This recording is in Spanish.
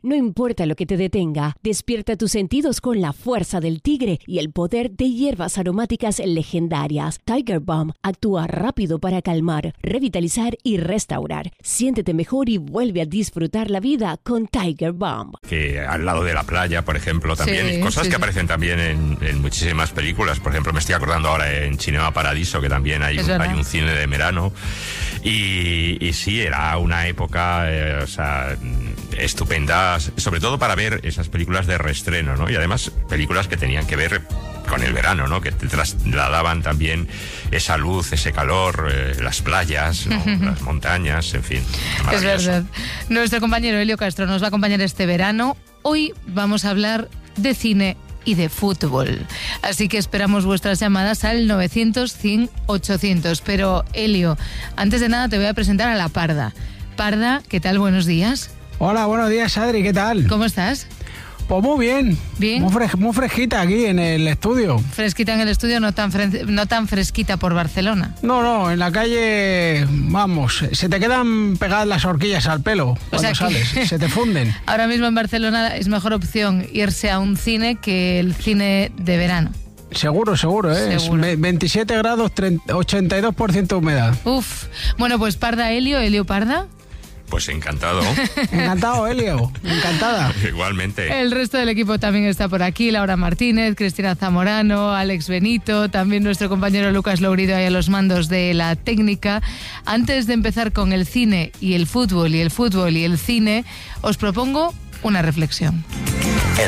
No importa lo que te detenga, despierta tus sentidos con la fuerza del tigre y el poder de hierbas aromáticas legendarias. Tiger Balm actúa rápido para calmar, revitalizar y restaurar. Siéntete mejor y vuelve a disfrutar la vida con Tiger Balm. Que al lado de la playa, por ejemplo, también. Sí, cosas que aparecen también en muchísimas películas. Por ejemplo, me estoy acordando ahora en Cinema Paradiso, que también hay un cine de verano. Y sí, era una época estupenda, sobre todo para ver esas películas de reestreno, ¿no? Y además películas que tenían que ver con el verano, ¿no? Que te trasladaban también esa luz, ese calor, las playas, ¿no? Las montañas, en fin. Es verdad. Nuestro compañero Elio Castro nos va a acompañar este verano. Hoy vamos a hablar de cine y de fútbol. Así que esperamos vuestras llamadas al 900-100-800. Pero, Elio, antes de nada te voy a presentar a la Parda. Parda, ¿qué tal? Buenos días. Hola, buenos días, Adri, ¿qué tal? ¿Cómo estás? Pues muy bien. ¿Bien? Muy fresquita aquí en el estudio. Fresquita en el estudio, no tan fresquita por Barcelona. No, en la calle, vamos, se te quedan pegadas las horquillas al pelo cuando sales, se te funden. Ahora mismo en Barcelona es mejor opción irse a un cine que el cine de verano. Seguro, ¿eh? Seguro. Es 27 grados, 82% humedad. Uf. Bueno, pues Parda, Elio Parda. Pues encantado. Encantado, Elio. Encantada. Igualmente. El resto del equipo también está por aquí. Laura Martínez, Cristina Zamorano, Alex Benito, también nuestro compañero Lucas Lourido ahí a los mandos de la técnica. Antes de empezar con el cine y el fútbol y el cine, os propongo una reflexión.